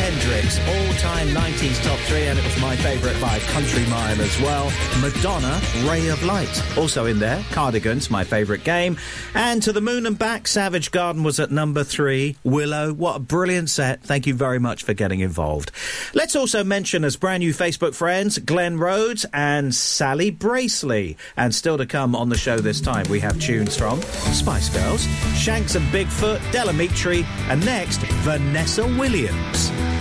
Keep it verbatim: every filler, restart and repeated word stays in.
Hendrix, all-time nineties top three, and it was my favourite by Country Mile as well. Madonna, Ray of Light, also in there. Cardigans, my favourite game. And To the Moon and Back, Savage Garden was at number three. Willow, what a brilliant set. Thank you very much for getting involved. Let's also mention as brand new Facebook friends, Glenn Rhodes and Sally Bracely. And still to come on the show this time, we have tunes from Spice Girls, Shanks and Bigfoot, Delamitri, and next, Vanessa Williams.